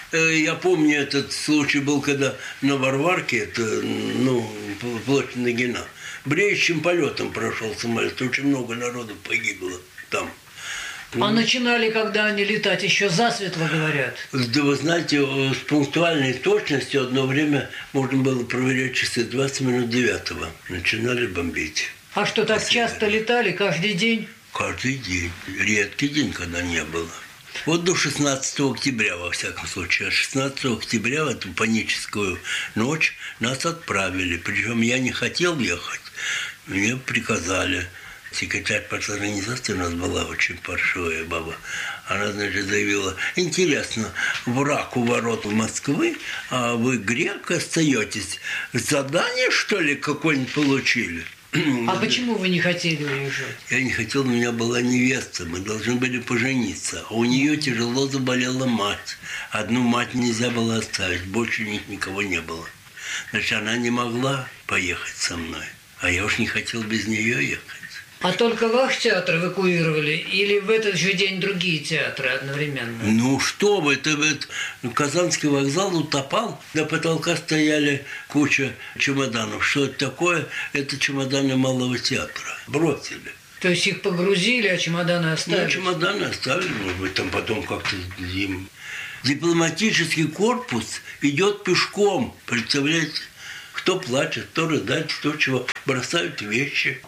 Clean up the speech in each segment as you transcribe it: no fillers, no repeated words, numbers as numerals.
Я помню, этот случай был, когда на Варварке, это, площадь Нагина, бреющим полетом прошел самолет. Очень много народу погибло там. А начинали, когда они летать, еще засветло, говорят? Да вы знаете, с пунктуальной точностью одно время можно было проверять часы 20 минут 9-го. Начинали бомбить. А что, так часто летали, каждый день? Каждый день. Редкий день, когда не было. Вот до 16 октября, во всяком случае. А 16 октября, в эту паническую ночь, нас отправили. Причем я не хотел ехать. Мне приказали. Секретарь парторганизации у нас была очень паршивая баба. Она, значит, заявила: интересно, враг у ворот Москвы, а вы, грек, остаетесь. Задание, что ли, какое-нибудь получили? А почему вы не хотели уезжать? Я не хотел, у меня была невеста, мы должны были пожениться. А у нее тяжело заболела мать. Одну мать нельзя было оставить, больше у них никого не было. Значит, она не могла поехать со мной. А я уж не хотел без нее ехать. А только ваш театр эвакуировали или в этот же день другие театры одновременно? Ну что вы, это Казанский вокзал утопал, до потолка стояли куча чемоданов. Что это такое? Это чемоданы Малого театра. Бросили. То есть их погрузили, а чемоданы оставили? Ну, чемоданы оставили, может быть, там потом как-то им. Дипломатический корпус идет пешком, представляете? Кто плачет, кто рыдает, кто чего. Бросают вещи.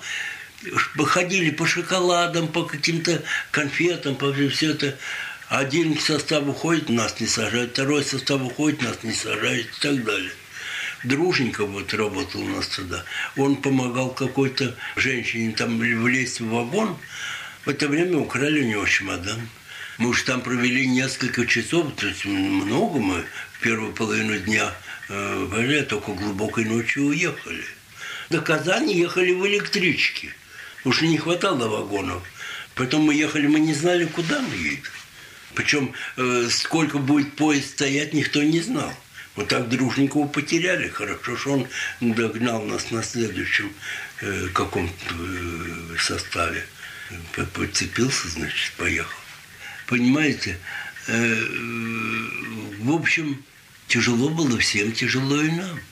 Ходили по шоколадам, по каким-то конфетам, по все это. Один состав уходит, нас не сажают, второй состав уходит, нас не сажают и так далее. Дружников вот работал у нас тогда. Он помогал какой-то женщине там влезть в вагон. В это время украли у него чемодан. Мы уж там провели несколько часов, то есть много мы в первую половину дня, только глубокой ночью уехали. До Казани ехали в электричке. Уж не хватало вагонов. Потом мы ехали, мы не знали, куда мы едем. Причем сколько будет поезд стоять, никто не знал. Вот так Дружникова потеряли. Хорошо, что он догнал нас на следующем каком-то составе. Подцепился, значит, поехал. Понимаете? В общем, тяжело было всем, тяжело и нам.